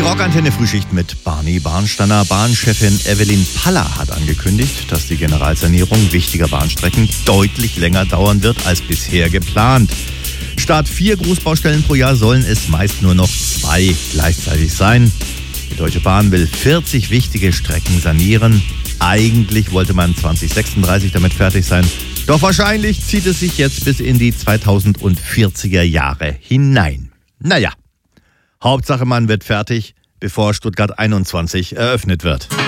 Rockantenne Frühschicht mit Barney Barnsteiner. Bahnchefin Evelyn Paller hat angekündigt, dass die Generalsanierung wichtiger Bahnstrecken deutlich länger dauern wird als bisher geplant. Statt 4 Großbaustellen pro Jahr sollen es meist nur noch 2 gleichzeitig sein. Die Deutsche Bahn will 40 wichtige Strecken sanieren. Eigentlich wollte man 2036 damit fertig sein. Doch wahrscheinlich zieht es sich jetzt bis in die 2040er Jahre hinein. Naja, Hauptsache man wird fertig, bevor Stuttgart 21 eröffnet wird.